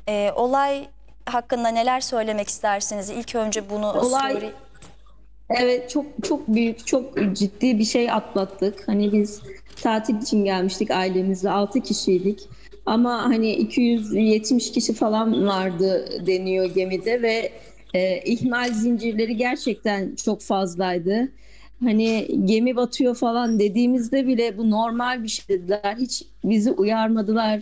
Olay hakkında neler söylemek istersiniz? İlk önce bunu Olay, sorayım. evet, çok çok büyük, çok ciddi bir şey atlattık. Hani biz tatil için gelmiştik ailemizle, 6 kişiydik. Ama hani 270 kişi falan vardı deniyor gemide ve ihmal zincirleri gerçekten çok fazlaydı. Hani gemi batıyor falan dediğimizde bile bu normal bir şey dediler. Hiç bizi uyarmadılar.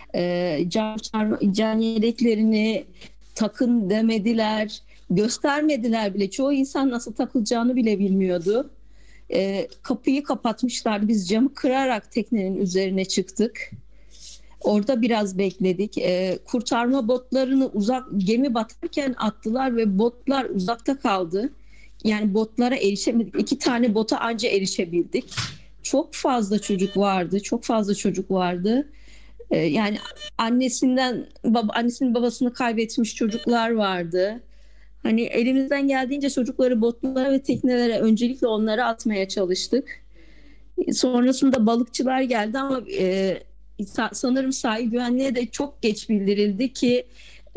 Can yeleklerini takın demediler. Göstermediler bile. Çoğu insan nasıl takılacağını bile bilmiyordu. Kapıyı kapatmışlardı. Biz camı kırarak teknenin üzerine çıktık. Orada biraz bekledik. Kurtarma botlarını gemi batarken attılar ve botlar uzakta kaldı. Yani botlara erişemedik. 2 tane bota anca erişebildik. Çok fazla çocuk vardı. Çok fazla çocuk vardı. Yani annesinin babasını kaybetmiş çocuklar vardı. Hani elimizden geldiğince çocukları botlara ve teknelere, öncelikle onları atmaya çalıştık. Sonrasında balıkçılar geldi ama sanırım sahil güvenliğe de çok geç bildirildi ki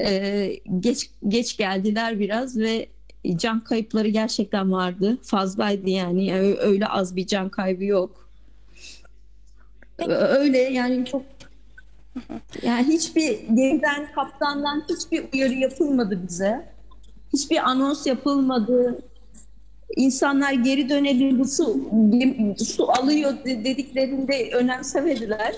geç geldiler biraz ve can kayıpları gerçekten vardı. Fazlaydı yani. Öyle az bir can kaybı yok. Öyle yani, çok, yani hiçbir gemiden, kaptandan hiçbir uyarı yapılmadı bize. Hiçbir anons yapılmadı. İnsanlar geri dönelim, su alıyor dediklerinde önemsemediler.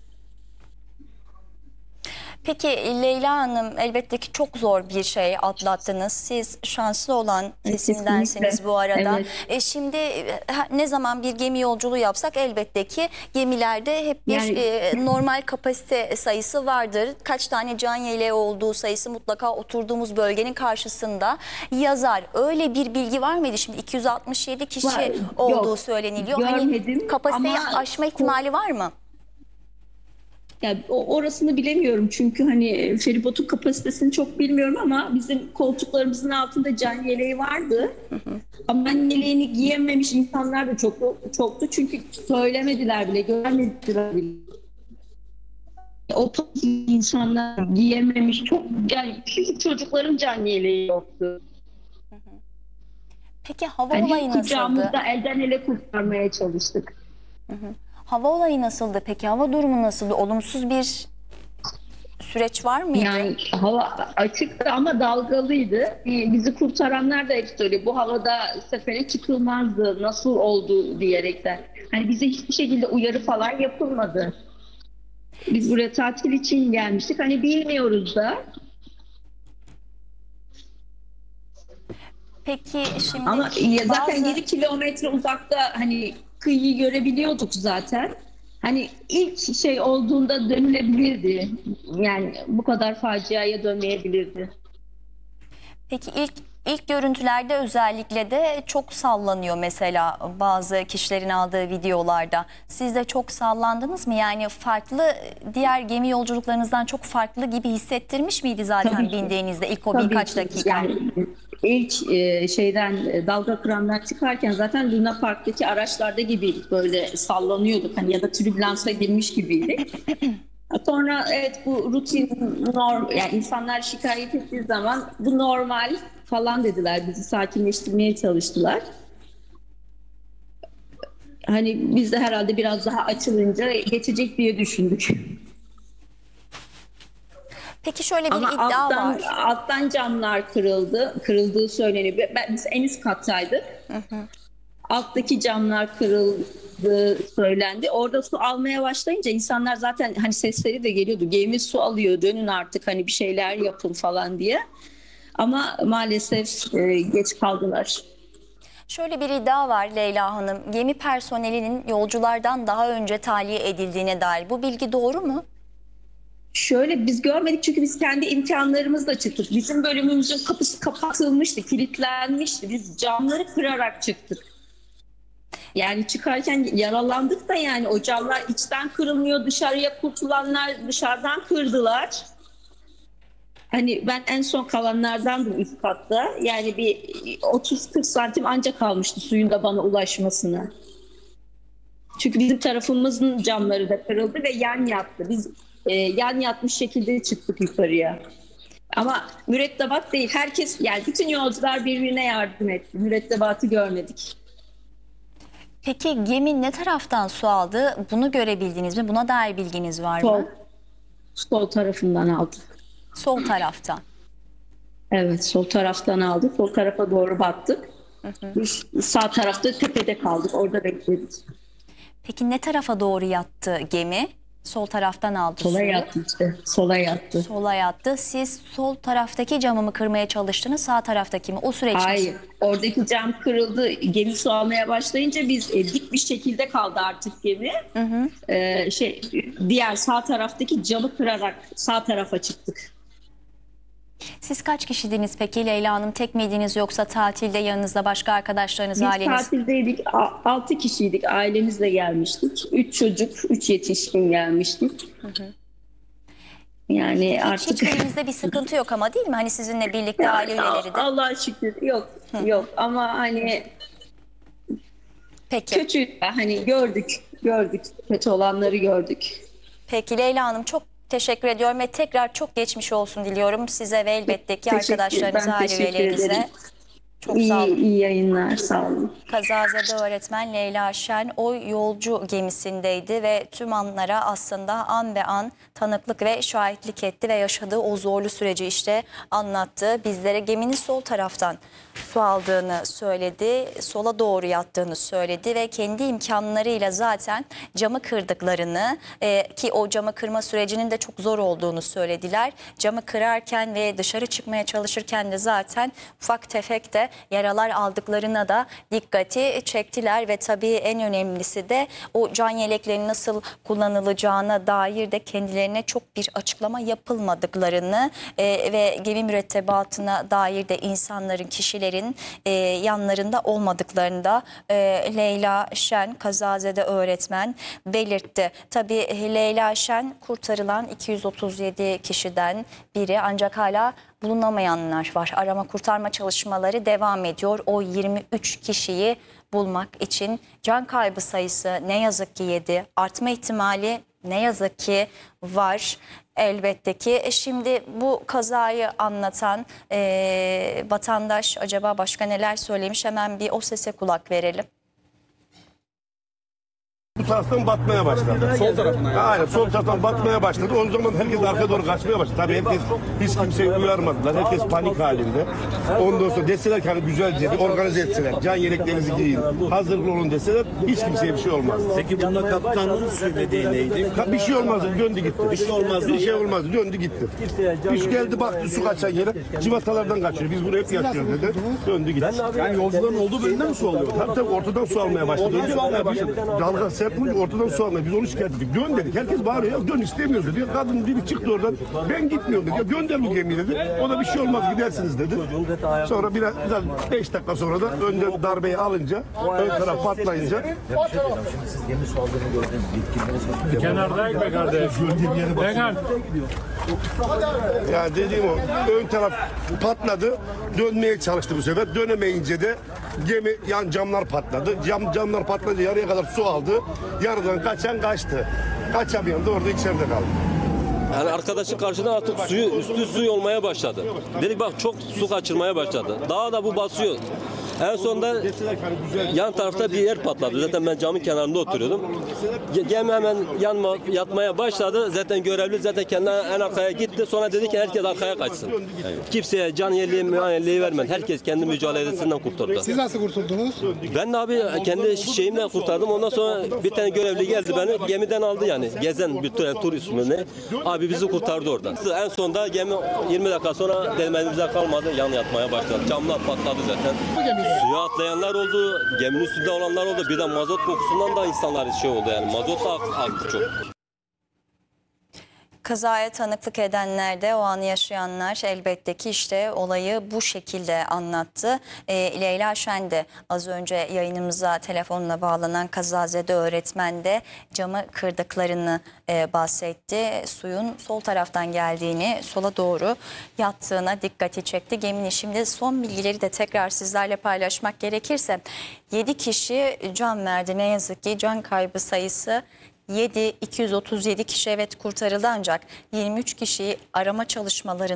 Peki Leyla Hanım, elbette ki çok zor bir şey atlattınız. Siz şanslı olan Kesinlikle. kesimdensiniz bu arada. Evet. Şimdi ne zaman bir gemi yolculuğu yapsak elbette ki gemilerde hep bir Yani normal kapasite sayısı vardır. Kaç tane can yeleği olduğu sayısı mutlaka oturduğumuz bölgenin karşısında yazar. Öyle bir bilgi var mıydı? Şimdi 267 kişi olduğu yok, söyleniliyor. Hani görmedim ama kapasiteyi aşma ihtimali var mı? yani orasını bilemiyorum çünkü hani feribotun kapasitesini çok bilmiyorum ama bizim koltuklarımızın altında can yeleği vardı. Ama can yeleğini giyememiş insanlar da çoktu çünkü söylemediler bile, görmediler bile. O tarz insanlar giyememiş, çok yani küçük çocukların can yeleği yoktu. Peki hava Hani hep olayı nasıldı? kucağımızda elden ele kurtarmaya çalıştık. Hava olayı nasıldı peki? Hava durumu nasıldı? Olumsuz bir süreç var mıydı? Yani hava açıktı ama dalgalıydı. Bizi kurtaranlar da hep söylüyor. Bu havada sefere çıkılmazdı. Nasıl oldu diyerekten. Hani bize hiçbir şekilde uyarı falan yapılmadı. Biz buraya tatil için gelmiştik. Hani bilmiyoruz da. Peki şimdi Ama zaten bazı 7 kilometre uzakta hani kıyıyı görebiliyorduk zaten. Hani ilk şey olduğunda dönülebilirdi. Yani bu kadar faciaya dönmeyebilirdi. peki ilk görüntülerde özellikle de çok sallanıyor mesela bazı kişilerin aldığı videolarda. Siz de çok sallandınız mı? Yani farklı diğer gemi yolculuklarınızdan çok farklı gibi hissettirmiş miydi zaten Tabii ki. bindiğinizde ilk o Tabii birkaç ki. dakika? Yani ilk dalga kıranlar çıkarken zaten Luna Park'taki araçlarda gibiydik. Böyle sallanıyorduk hani, ya da tribülansa girmiş gibiydik. Sonra evet, bu rutin yani insanlar şikayet ettiği zaman bu normal falan dediler. Bizi sakinleştirmeye çalıştılar. Hani biz de herhalde biraz daha açılınca geçecek diye düşündük. Peki şöyle bir Ama iddia var. alttan camlar kırıldığı söyleniyor. Biz en üst kattaydık. Alttaki camlar kırıldı söylendi. Orada su almaya başlayınca insanlar zaten hani sesleri de geliyordu. Gemi su alıyor, dönün artık hani bir şeyler yapın falan diye. Ama maalesef geç kaldılar. Şöyle bir iddia var Leyla Hanım. Gemi personelinin yolculardan daha önce tahliye edildiğine dair. Bu bilgi doğru mu? Şöyle, biz görmedik çünkü biz kendi imkanlarımızla çıktık. Bizim bölümümüzün kapısı kapatılmıştı, kilitlenmişti. Biz camları kırarak çıktık. Yani çıkarken yaralandık da, yani o camlar içten kırılmıyor. Dışarıya kurtulanlar dışarıdan kırdılar. Hani ben en son kalanlardandım üst katta. Yani bir 30-40 santim ancak kalmıştı suyun da bana ulaşmasına. Çünkü bizim tarafımızın camları da kırıldı ve yan yattı. Biz yan yatmış şekilde çıktık yukarıya. Ama mürettebat değil. Herkes, yani bütün yolcular birbirine yardım etti. Mürettebatı görmedik. Peki gemi ne taraftan su aldı? Bunu görebildiniz mi? Buna dair bilginiz var Sol, mı? sol tarafından aldı. Sol taraftan. Evet, sol taraftan aldık. Sol tarafa doğru battık. Biz sağ tarafta tepede kaldık. Orada bekledik. Peki ne tarafa doğru yattı gemi? Sol taraftan aldı Sola suyu. yattı işte. Sola yattı. Sola yattı. Siz sol taraftaki camı mı kırmaya çalıştınız, sağ taraftaki mi? O süreç Hayır. Oradaki cam kırıldı. Gemi su almaya başlayınca biz dik bir şekilde kaldı artık gemi. Diğer sağ taraftaki camı kırarak sağ tarafa çıktık. Siz kaç kişiydiniz peki Leyla Hanım? Tek miydiniz yoksa tatilde yanınızda başka arkadaşlarınız, Biz aileniz? tatildeydik. 6 kişiydik. Ailemizle gelmiştik. 3 çocuk, 3 yetişkin gelmiştik. Yani artık Hiçbirinizde bir sıkıntı yok ama, değil mi? Hani sizinle birlikte aile üyeleri de. Allah'a şükür yok ama hani Peki. kötü, hani gördük kötü olanları gördük. Peki Leyla Hanım, çok teşekkür ediyorum ve tekrar çok geçmiş olsun diliyorum size ve elbette ki arkadaşlarınıza, aile üyelerinize. Çok sağ olun. İyi yayınlar, sağ olun. Kazazede öğretmen Leyla Şen o yolcu gemisindeydi ve tüm anlara aslında an be an tanıklık ve şahitlik etti ve yaşadığı o zorlu süreci işte anlattı. Bizlere geminin sol taraftan su aldığını söyledi, sola doğru yattığını söyledi ve kendi imkanlarıyla zaten camı kırdıklarını, ki o camı kırma sürecinin de çok zor olduğunu söylediler. Camı kırarken ve dışarı çıkmaya çalışırken de zaten ufak tefek de yaralar aldıklarına da dikkati çektiler ve tabii en önemlisi de o can yeleklerinin nasıl kullanılacağına dair de kendilerine çok bir açıklama yapılmadıklarını ve gemi mürettebatına dair de insanların, kişilerin yanlarında olmadıklarını da Leyla Şen, kazazede öğretmen, belirtti. Tabii Leyla Şen kurtarılan 237 kişiden biri, ancak hala bulunamayanlar var. Arama kurtarma çalışmaları devam ediyor. O 23 kişiyi bulmak için can kaybı sayısı ne yazık ki 7. Artma ihtimali ne yazık ki var. Elbette ki. Şimdi bu kazayı anlatan vatandaş acaba başka neler söylemiş? Hemen bir o sese kulak verelim. Bu taraftan batmaya başladı. Sol tarafına yani. Aynen, sol taraftan batmaya başladı. O zaman herkes arkaya doğru kaçmaya başladı. Tabii herkes, hiç kimseyi uyarmadılar. Herkes panik halinde. Ondan sonra deseler ki hani güzelce bir organize etseler, can yeleklerinizi giyin, hazırlıklı olun deseler hiç kimseye bir şey olmaz. Peki bunda kaptanın söylediği neydi? Bir şey olmazdı, döndü gitti. Bir şey olmazdı. Bir şey olmazdı, döndü gitti. Biz geldi baktı su kaçan yere, civatalardan kaçıyor. Biz buraya hep yaşıyoruz dedi. Döndü gitti. Yani yolcuların olduğu bölümden mi su alıyor? Tabii ortadan su almaya başladı. Ortadan su almaya başladı. Dalga sert vurunca ortadan su almaya. Biz onu şikayet ettik. Dön dedik. Herkes bağırıyor. Ya dön istemiyoruz dedi. Kadın biri çıktı oradan. Ben gitmiyorum dedi. Ya gönder bu gemiyi dedi. O da bir şey olmaz, gidersiniz dedi. Sonra biraz 5 dakika sonra da önden darbeyi alınca, ön taraf patlayınca. Siz gemi su aldığını gördünüz. Yetkilileri Kenardayım be kardeş. Bekar. Yani dediğim o. Ön taraf patladı. Dönmeye çalıştı bu sefer. Dönemeyince de gemi yan camlar patladı. Camlar patladı. Yarıya kadar su aldı. Yarıdan kaçan kaçtı. Kaçamayan da orada içeride kaldı. Yani arkadaşın karşıdan artık üstü suyu olmaya başladı. Dedik bak çok su kaçırmaya başladı. Daha da bu basıyor. En sonunda yan tarafta bir yer patladı. Zaten ben camın kenarında oturuyordum. Gemi hemen yatmaya başladı. Zaten görevli kendi en arkaya gitti. Sonra dedi ki herkes arkaya kaçsın. Kimseye can yelleği vermedi. Herkes kendi mücadelesinden kurtardı. Siz nasıl kurtuldunuz? Ben de abi kendi şeyimle kurtardım. Ondan sonra bir tane görevli geldi beni. Gemiden aldı yani. Gezen bir turist mi ne? Abi bizi kurtardı oradan. En sonunda gemi 20 dakika sonra dememize kalmadı. Yan yatmaya başladı. Camlar patladı zaten. Suya atlayanlar oldu, geminin üstünde olanlar oldu. Bir de mazot kokusundan da insanlar şey oldu yani. Mazot da aktı çok. Kazaya tanıklık edenler de, o anı yaşayanlar elbette ki işte olayı bu şekilde anlattı. Leyla Şen de az önce yayınımıza telefonla bağlanan kazazede öğretmen de camı kırdıklarını bahsetti. Suyun sol taraftan geldiğini, sola doğru yattığına dikkati çekti. Geminin şimdi son bilgileri de tekrar sizlerle paylaşmak gerekirse 7 kişi can verdi. Ne yazık ki can kaybı sayısı 237 kişi evet kurtarıldı ancak 23 kişiyi arama çalışmalarını